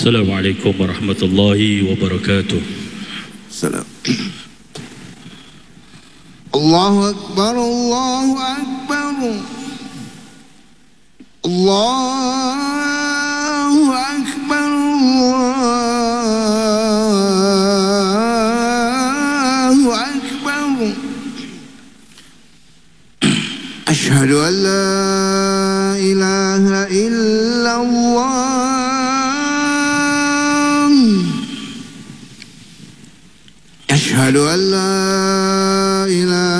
Assalamualaikum warahmatullahi wabarakatuh. Salam. Allahu Akbar, Allahu Akbar, Allahu Akbar, Allahu Akbar. Asyhadu an la ilaha illallah. أشهد أن لا إله